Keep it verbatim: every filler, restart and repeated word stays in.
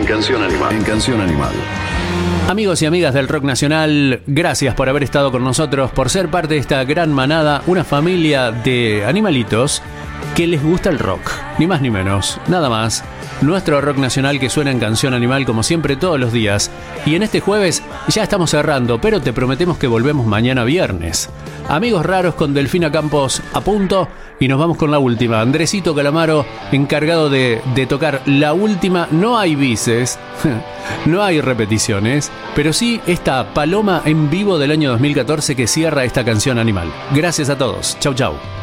Canción Animal. En Canción Animal. Amigos y amigas del rock nacional, gracias por haber estado con nosotros, por ser parte de esta gran manada, una familia de animalitos que les gusta el rock, ni más ni menos, nada más. Nuestro rock nacional que suena en Canción Animal como siempre todos los días. Y en este jueves ya estamos cerrando, pero te prometemos que volvemos mañana viernes. Amigos raros con Delfina Campos a punto y nos vamos con la última. Andresito Calamaro, encargado de, de tocar la última. No hay bises, no hay repeticiones, pero sí esta paloma en vivo del año dos mil catorce que cierra esta Canción Animal. Gracias a todos. Chau, chau.